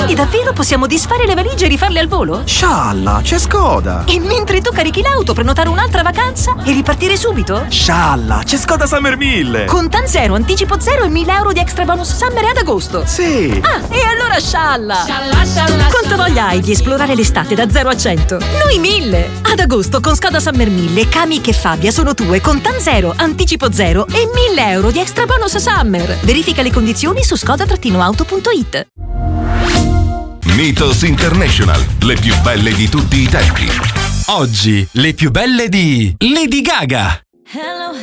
Quindi davvero possiamo disfare le valigie e rifarle al volo? Scialla, c'è Skoda! E mentre tu carichi l'auto, prenotare un'altra vacanza e ripartire subito? Scialla, c'è Skoda Summer 1000! Con TAN zero, anticipo zero e 1.000 euro di extra bonus summer ad agosto. Sì! Ah, e allora scialla! Quanta voglia hai di esplorare l'estate da 0 a 100? Noi 1000! Ad agosto con Skoda Summer 1000, Kamiq e Fabia sono tue con TAN zero, anticipo zero e 1.000 euro di extra bonus summer. Verifica le condizioni su skoda-auto.it. Mythos International, le più belle di tutti i tempi. Oggi le più belle di Lady Gaga.